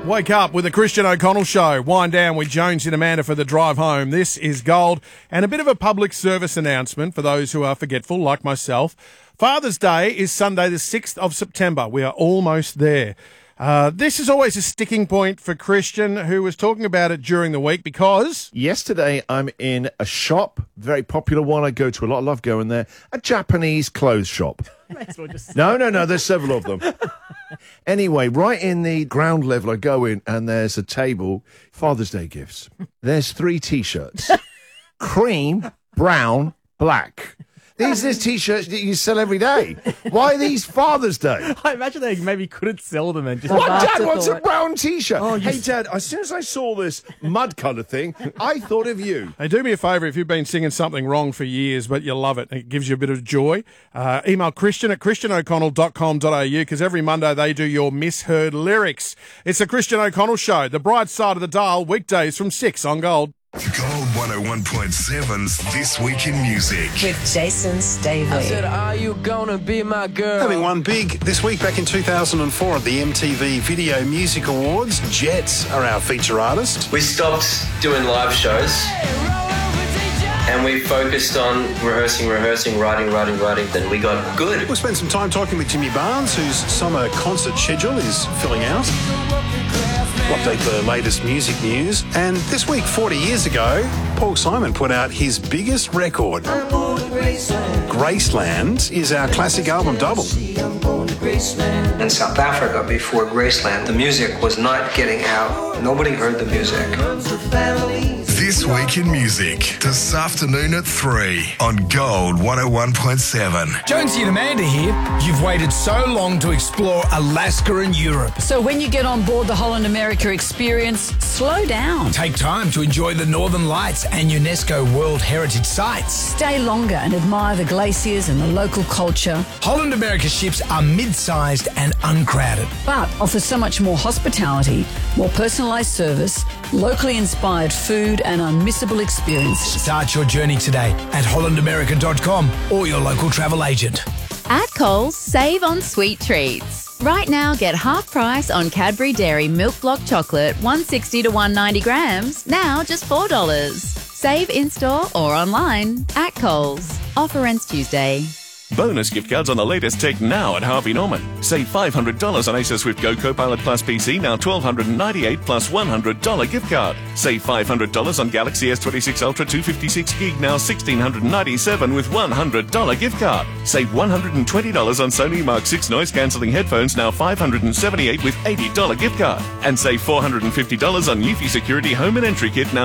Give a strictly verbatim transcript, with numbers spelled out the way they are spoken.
Wake up with the Christian O'Connell Show. Wind down with Jones and Amanda for the drive home. This is Gold. And a bit of a public service announcement for those who are forgetful, like myself. Father's Day is Sunday the sixth of September. We are almost there. Uh, this is always a sticking point for Christian, who was talking about it during the week because... Yesterday, I'm in a shop, very popular one I go to a lot. I love going there. A Japanese clothes shop. No, no, no, there's several of them. Anyway, right in the ground level, I go in and there's a table, Father's Day gifts. There's three T-shirts. Cream, brown, black. These are T-shirts that you sell every day. Why these Father's Day? I imagine they maybe couldn't sell them and just... What, Dad wants a brown T-shirt? Oh, hey, Dad, as soon as I saw this mud colour thing, I thought of you. Hey, do me a favour if you've been singing something wrong for years, but you love it, it gives you a bit of joy. Uh, email Christian at christian o'connell dot com dot a u because every Monday they do your misheard lyrics. It's the Christian O'Connell Show, the bright side of the dial, weekdays from six on Gold. Gold one oh one point seven's This Week in Music. With Jason Stavely. I said, are you gonna be my girl? Having won big this week back in two thousand four at the M T V Video Music Awards, Jets are our feature artist. We stopped doing live shows and we focused on rehearsing, rehearsing, writing, writing, writing. Then we got good. We'll spend some time talking with Jimmy Barnes, whose summer concert schedule is filling out. We'll update the latest music news. And this week, forty years ago, Paul Simon put out his biggest record. Graceland is our classic album double. In South Africa, before Graceland, the music was not getting out. Nobody heard the music. This Week in Music, this afternoon at three on Gold one oh one point seven. Jonesy and Amanda here. You've waited so long to explore Alaska and Europe. So when you get on board the Holland America experience, slow down. Take time to enjoy the Northern Lights and UNESCO World Heritage Sites. Stay longer and admire the glaciers and the local culture. Holland America ships are mid-sized and uncrowded, but offer so much more hospitality, more personalised service, locally inspired food and unmissable experiences. Start your journey today at holland america dot com or your local travel agent. At Coles, save on sweet treats. Right now, get half price on Cadbury Dairy Milk Block Chocolate, one sixty to one ninety grams, now just four dollars. Save in-store or online at Coles. Offer ends Tuesday. Bonus gift cards on the latest tech now at Harvey Norman. Save five hundred dollars on Acer Swift Go Copilot Plus P C, now one thousand two hundred ninety-eight dollars plus one hundred dollars gift card. Save five hundred dollars on Galaxy S twenty-six Ultra two fifty-six gig, now one thousand six hundred ninety-seven dollars with one hundred dollars gift card. Save one hundred twenty dollars on Sony Mark six noise-cancelling headphones, now five hundred seventy-eight dollars with eighty dollars gift card. And save four hundred fifty dollars on Eufy Security Home and Entry Kit, now